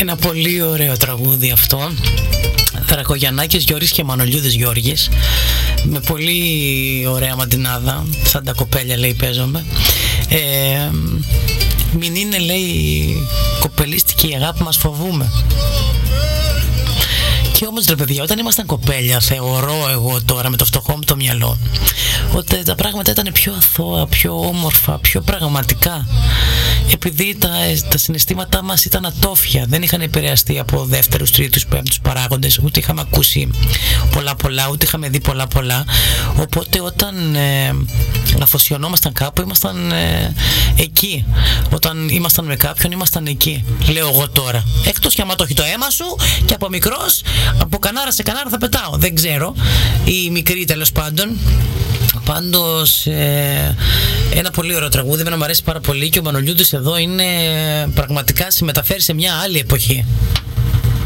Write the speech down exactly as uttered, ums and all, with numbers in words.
Ένα πολύ ωραίο τραγούδι αυτό. Δρακογιαννάκης Γιώργης και Μανολιούδης Γιώργης, με πολύ ωραία μαντινάδα, σαν τα κοπέλια λέει παίζομαι. ε, Μην είναι λέει κοπελίστικη η αγάπη μας, φοβούμε. Και όμως ρε παιδιά, όταν ήμασταν κοπέλια, θεωρώ εγώ τώρα με το φτωχό μου το μυαλό ότι τα πράγματα ήταν πιο αθώα, πιο όμορφα, πιο πραγματικά, επειδή τα, τα συναισθήματά μας ήταν ατόφια, δεν είχαν επηρεαστεί από δεύτερους, τρίτους, πέμπτους παράγοντες, ούτε είχαμε ακούσει πολλά πολλά, ούτε είχαμε δει πολλά πολλά. Οπότε όταν ε, αφοσιωνόμασταν κάπου, ήμασταν ε, εκεί. Όταν ήμασταν με κάποιον, ήμασταν εκεί, λέω εγώ τώρα. Εκτός κι άμα το έχει το αίμα σου και από μικρός, από κανάρα σε κανάρα θα πετάω, δεν ξέρω, ή μικρή τέλος πάντων. Πάντως ε, ένα πολύ ωραίο τραγούδι, εμένα μου αρέσει πάρα πολύ και ο Μανολιούδης εδώ είναι πραγματικά συμμεταφέρει σε μια άλλη εποχή.